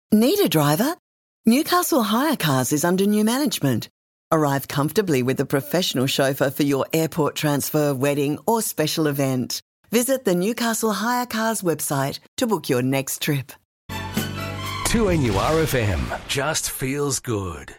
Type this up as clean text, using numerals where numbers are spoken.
Need a driver? Newcastle Hire Cars is under new management. Arrive comfortably with a professional chauffeur for your airport transfer, wedding or special event. Visit the Newcastle Hire Cars website to book your next trip. 2NURFM just feels good.